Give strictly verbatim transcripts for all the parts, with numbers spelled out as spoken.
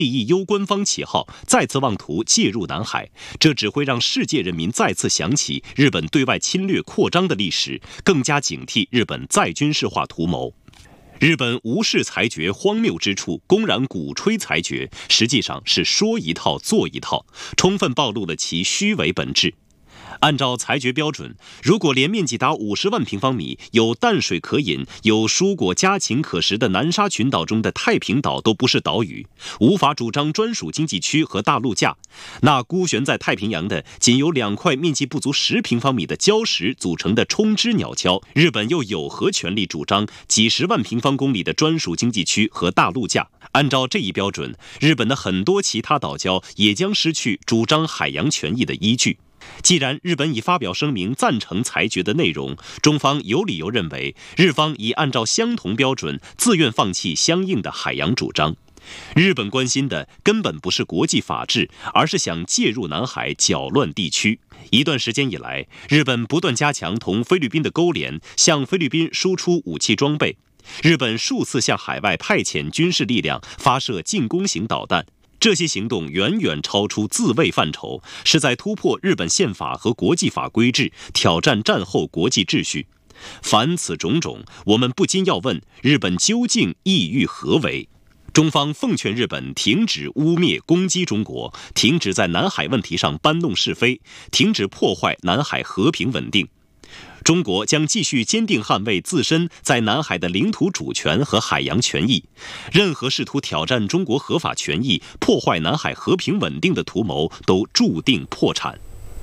利益攸关方旗号，再次妄图介入南海，这只会让世界人民再次想起日本对外侵略扩张的历史，更加警惕日本再军事化图谋。日本无视裁决荒谬之处，公然鼓吹裁决，实际上是说一套做一套，充分暴露了其虚伪本质。按照裁决标准，如果连面积达五十万平方米、有淡水可饮、有蔬果家禽可食的南沙群岛中的太平岛都不是岛屿，无法主张专属经济区和大陆架，那孤悬在太平洋的仅由两块面积不足十平方米的礁石组成的冲之鸟礁，日本又有何权利主张几十万平方公里的专属经济区和大陆架？按照这一标准，日本的很多其他岛礁也将失去主张海洋权益的依据。既然日本已发表声明赞成裁决的内容，中方有理由认为日方已按照相同标准自愿放弃相应的海洋主张。日本关心的根本不是国际法治，而是想介入南海搅乱地区。一段时间以来，日本不断加强同菲律宾的勾连，向菲律宾输出武器装备。日本数次向海外派遣军事力量，发射进攻型导弹。这些行动远远超出自卫范畴，是在突破日本宪法和国际法规制，挑战战后国际秩序。凡此种种，我们不禁要问：日本究竟意欲何为？中方奉劝日本停止污蔑攻击中国，停止在南海问题上搬弄是非，停止破坏南海和平稳定。中国将继续坚定捍卫自身在南海的领土主权和海洋权益，任何试图挑战中国合法权益、破坏南海和平稳定的图谋都注定破产。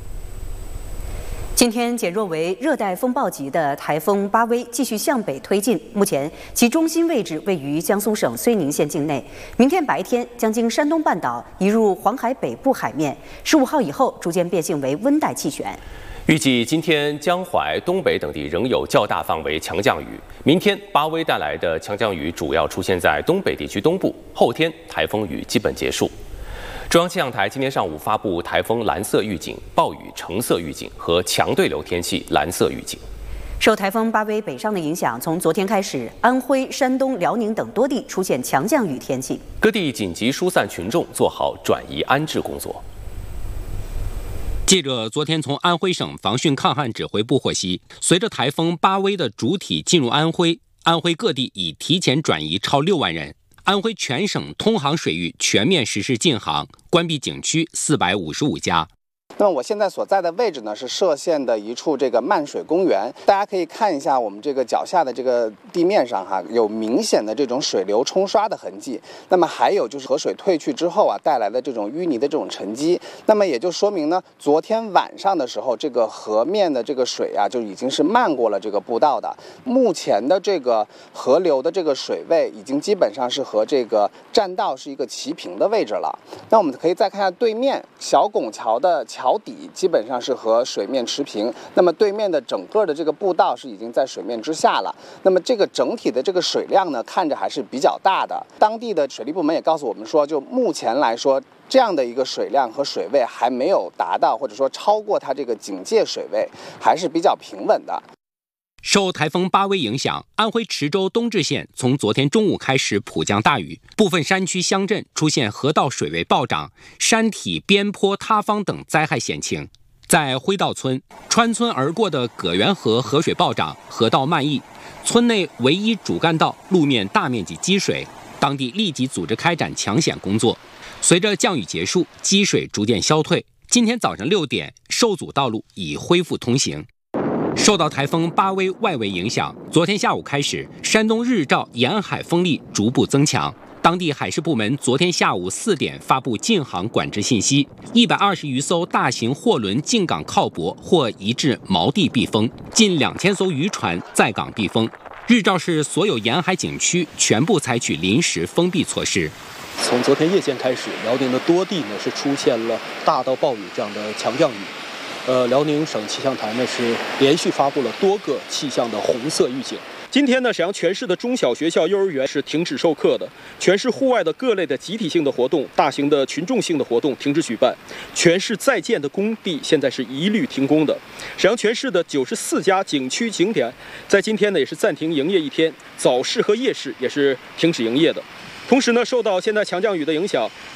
今天减弱为热带风暴级的台风巴威继续向北推进，目前其中心位置位于江苏省睢宁县境内。明天白天将经山东半岛移入黄海北部海面，十五号以后逐渐变性为温带气旋。 预计今天江淮、东北等地仍有较大范围强降雨。明天巴威带来的强降雨主要出现在东北地区东部，后天台风雨基本结束。中央气象台今天上午发布台风蓝色预警、暴雨橙色预警和强对流天气蓝色预警。 受台风巴威北上的影响，从昨天开始，安徽、山东、辽宁等多地出现强降雨天气， 各地紧急疏散群众，做好转移安置工作。 记者昨天从安徽省防汛抗旱指挥部获悉，随着台风巴威的主体进入安徽，安徽各地已提前转移超六万人。安徽全省通航水域全面实施禁航，关闭景区四百五十五家。 那么我现在所在的位置呢，是歙县的一处这个漫水公园。大家可以看一下我们这个脚下的这个地面上哈，有明显的这种水流冲刷的痕迹。那么还有就是河水退去之后啊，带来的这种淤泥的这种沉积。那么也就说明呢，昨天晚上的时候，这个河面的这个水啊，就已经是漫过了这个步道的。目前的这个河流的这个水位已经基本上是和这个栈道是一个齐平的位置了。那我们可以再看一下对面小拱桥的桥桥底基本上是和水面持平，那么对面的整个的这个步道是已经在水面之下了。那么这个整体的这个水量呢，看着还是比较大的。当地的水利部门也告诉我们说，就目前来说，这样的一个水量和水位还没有达到，或者说超过它这个警戒水位，还是比较平稳的。 受台风巴威影响，安徽池州东至县从昨天中午开始普降大雨，部分山区乡镇出现河道水位暴涨、山体边坡塌方等灾害险情。在辉道村，穿村而过的葛源河河水暴涨，河道漫溢，村内唯一主干道路面大面积积水，当地立即组织开展抢险工作。随着降雨结束，积水逐渐消退，今天早上六点，受阻道路已恢复通行。受到台风巴威外围影响，昨天下午开始，山东日照沿海风力逐步增强。当地海事部门昨天下午四点发布禁航管制信息，一百二十余艘大型货轮进港靠泊或移至锚地避风，近两千艘渔船在港避风。日照市所有沿海景区全部采取临时封闭措施。 从昨天夜间开始，辽宁的多地呢是出现了大到暴雨这样的强降雨。呃，辽宁省气象台呢是连续发布了多个气象的红色预警。 今天呢，沈阳全市的中小学校、幼儿园是停止授课的，全市户外的各类的集体性的活动、大型的群众性的活动停止举办，全市在建的工地现在是一律停工的。沈阳全市的九十四家景区景点在今天呢也是暂停营业一天，早市和夜市也是停止营业的。同时呢，受到现在强降雨的影响，